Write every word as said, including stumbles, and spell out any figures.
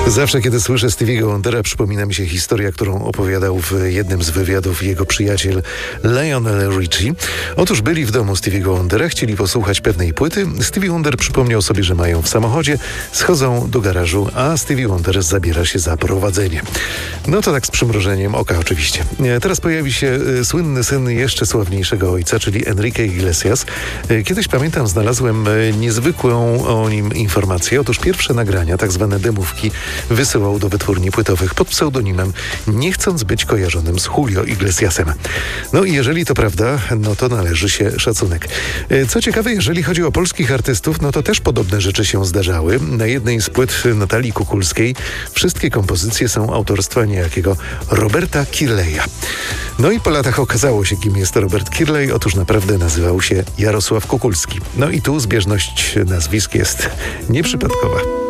Zawsze, kiedy słyszę Stevie'ego Wondera, przypomina mi się historia, którą opowiadał w jednym z wywiadów jego przyjaciel Lionel Richie. Otóż byli w domu Stevie'ego Wondera, chcieli posłuchać pewnej płyty. Stevie Wonder przypomniał sobie, że mają w samochodzie, schodzą do garażu, a Stevie Wonder zabiera się za prowadzenie. No to tak z przymrużeniem oka oczywiście. Teraz pojawi się słynny syn jeszcze sławniejszego ojca, czyli Enrique Iglesias. Kiedyś, pamiętam, znalazłem niezwykłą o nim informację. Otóż pierwsze nagrania, tak zwane demówki, wysyłał do wytwórni płytowych pod pseudonimem, nie chcąc być kojarzonym z Julio Iglesiasem. No i jeżeli to prawda, no to należy się szacunek. Co ciekawe, jeżeli chodzi o polskich artystów, no to też podobne rzeczy się zdarzały. Na jednej z płyt Natalii Kukulskiej wszystkie kompozycje są autorstwa niejakiego Roberta Kirleya. No i po latach okazało się, kim jest Robert Kirley. Otóż naprawdę nazywał się Jarosław Kukulski. No i tu zbieżność nazwisk jest nieprzypadkowa.